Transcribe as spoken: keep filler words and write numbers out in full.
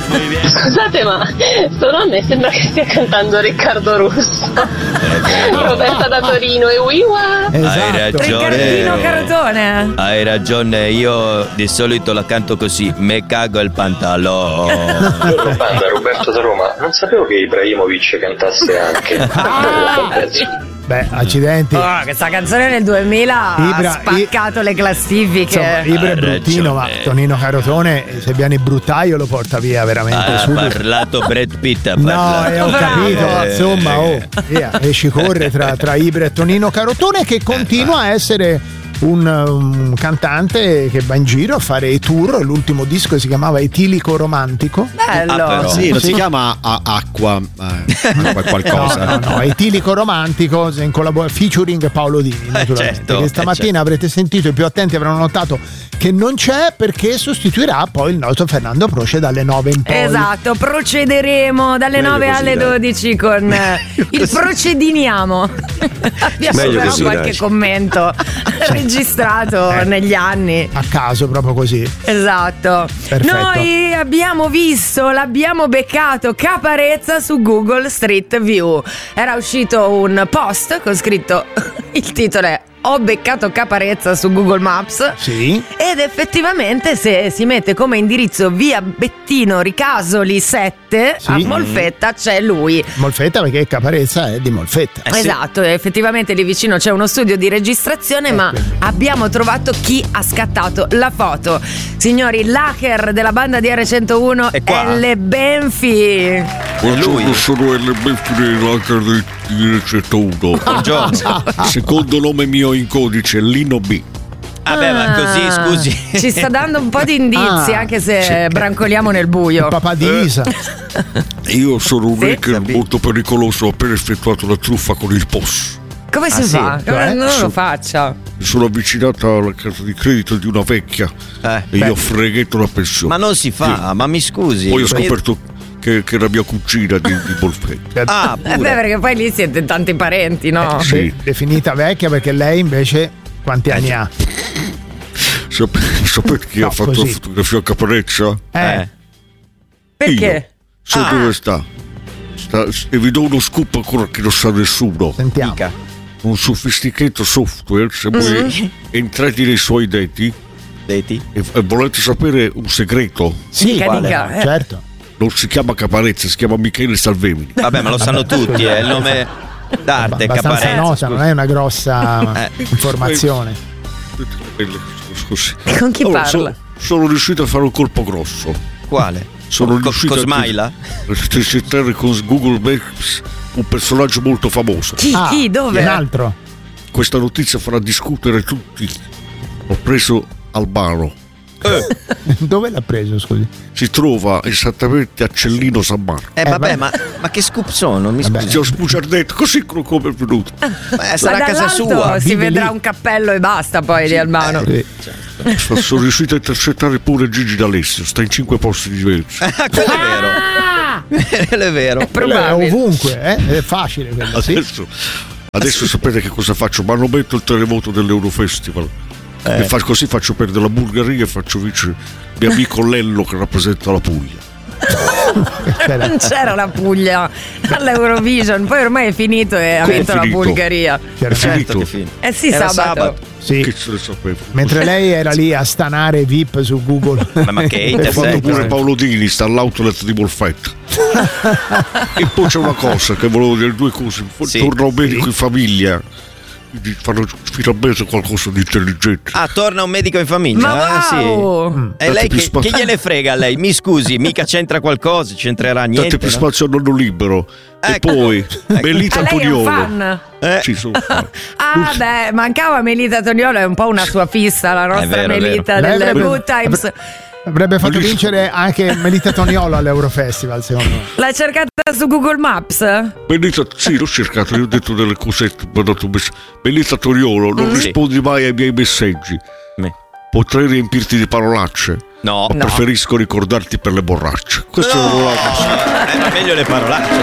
Scusate, ma sto a me sembra che stia cantando Riccardo Russo. Roberta da Torino e Uiwa. Esatto. Hai ragione. Riccardino Carotone. Hai ragione, io di solito la canto così, me cago il pantalone. Banda Roberto da Roma, non sapevo che Ibrahimovic cantasse anche. Ah. Beh, accidenti. Oh, questa canzone nel duemila Ibra, ha spaccato le classifiche. Insomma, Ibra è bruttino, ma Tonino Carotone, se viene bruttaio lo porta via veramente Ha subito. parlato Brad Pitt. Ha No, parlato. eh, ho capito, Eh, insomma, oh, via, e ci corre tra, tra Ibra e Tonino Carotone, che continua a essere un, un cantante che va in giro a fare i tour. L'ultimo disco si chiamava Etilico Romantico. Bello. Ah, però. Sì, non Sì. si chiama a- acqua, eh, acqua qualcosa. No, no, no, Etilico Romantico in collabor- featuring Paolo Dini, naturalmente. certo, che eh, stamattina certo. avrete sentito, i più attenti avranno notato che non c'è, perché sostituirà poi il nostro Fernando Proce dalle nove in poi. Esatto, procederemo dalle Meglio nove così, alle dai. dodici con eh, il procediniamo. Abbiamo Meglio però così, qualche dai. commento registrato Eh. negli anni. A caso, proprio così. Esatto. Perfetto. Noi abbiamo visto, l'abbiamo beccato Caparezza su Google Street View. Era uscito un post con scritto, il titolo è "Ho beccato Caparezza su Google Maps". Sì. Ed effettivamente, se si mette come indirizzo via Bettino Ricasoli sette Sì. a Molfetta, c'è lui. Molfetta, perché Caparezza è di Molfetta. Eh sì. Esatto, effettivamente lì vicino c'è uno studio di registrazione, ma quindi. abbiamo trovato chi ha scattato la foto. Signori, l'hacker della banda di R centouno È qua? L. Benfi. Buongiorno, sono il Benfi dell'hacker di R centouno. Buongiorno. Secondo nome mio in codice, Lino B. Vabbè, ma così, Ah, scusi. Ci sta dando un po' di indizi, Ah, anche se sì. brancoliamo nel buio. Il papà di Isa. Io sono un Sì? hacker molto pericoloso, ho appena effettuato la truffa con il P O S. Come si Ah, sì? fa? Cioè? Non Sì. lo faccia. Mi sono avvicinato alla carta di credito di una vecchia Eh, e gli ho freghetto la pensione. ma non si fa, ma mi scusi. Poi ho scoperto che, che era mia cugina di, di Molfetta. Ah, Eh beh, pure. perché poi lì siete tanti parenti, no? Sì. De- definita vecchia, perché lei invece quanti anni ha? Sap- Sapete chi No, ha fatto così. la fotografia a Caparezza? Eh. Perché? Sai Ah. dove sta? sta? E vi do uno scoop ancora che non sa nessuno. Sentiamo. Mica. Un sofisticato software, se voi Mm-hmm. entrate nei suoi dati Vedi? e, e volete sapere un segreto, Sì, Dica, quale? dica, eh. Certo. non si chiama Caparezza, si chiama Michele Salvemini. Vabbè, ma lo sanno tutti, è il nome d'arte, Abbastanza Caparezza. nota, non è una grossa Eh. informazione. Scusi. Con chi Allora, parla? so- sono riuscito a fare un colpo grosso. Quale? Sono Co- riuscito Cosmaila? a registrare con Google Maps un personaggio molto famoso. Chi? Ah, Chi? Dove? Un altro. Questa notizia farà discutere tutti. Ho preso Albano. Dove l'ha preso, scusi? Si trova esattamente a Cellino San Marco. Eh, Eh, vabbè, vabbè. ma, ma che scoop sono? Mi Vabbè. scusi. Ti ho sbugiardato così come è venuto. Ma sarà Ma a casa dall'alto sua. si vive vedrà lì. un cappello e basta poi di Albano. Sì. Sono riuscito a intercettare pure Gigi D'Alessio. Sta in cinque posti diversi. Ah, quello è vero. Ah! Quello è vero. Quello è Probabile. ovunque, eh? È facile quello, sì. Adesso, adesso sapete che cosa faccio? Ma non metto il terremoto dell'Eurofestival. E fa- così faccio perdere la Bulgaria e faccio vincere mio amico Lello che rappresenta la Puglia. C'era- Non c'era la Puglia all'Eurovision, poi ormai è finito e ha Come è vinto la finito? Bulgaria. c'era- È finito? Che fine. Eh sì, Era sabato. Sì. Che se ne sapevo. Mentre lei era lì a stanare V I P su Google. Ma- ma che Ho hater fatto sei? pure Paolo Dini, sta all'outlet di Molfetta. E poi c'è una cosa che volevo dire, due cose. Sì. Torna un medico in famiglia, quindi fanno finalmente qualcosa di intelligente. Ah, torna un medico in famiglia. Ma Ah, wow! sì. E lei Date più che, spazio. che gliene frega a lei? Mi scusi, mica c'entra qualcosa, c'entrerà niente. Date più no? spazio al nonno libero. E Ecco. poi Melita Ah, lei è un Toniolo. fan? Eh, Ci sono fan. Ah beh, mancava Melita Toniolo, è un po' una sua fissa, la nostra vero, è vero. Melita Lei delle avrebbe- Good Times. Avrebbe fatto Bellissimo. vincere anche Melita Toniolo all'Eurofestival, secondo me. L'hai cercata su Google Maps? Melita, sì, l'ho cercato, io ho detto delle cosette, mi ha dato un messaggio. Melita Toniolo, non Mm. rispondi mai ai miei messaggi. Me. Potrei riempirti di parolacce, No, ma No. preferisco ricordarti per le borracce. Questo no. non l'ho Eh, ma meglio le parolacce.